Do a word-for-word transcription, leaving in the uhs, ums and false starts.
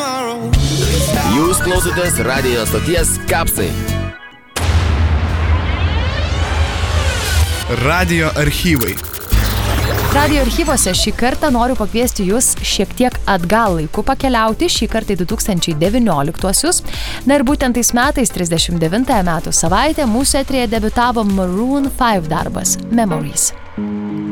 Jūs klausotės radijo stoties Kapsai. Radijo archyvai. Radijo archyvose šį kartą noriu pakviesti jūs šiek tiek atgal laiku pakeliauti, šį kartą į du tūkstančiai devynioliktuosius. Na ir būtent tais metais, trisdešimt devintąją metų savaitę, mūsų eteryje debiutavo Maroon five darbas Memories.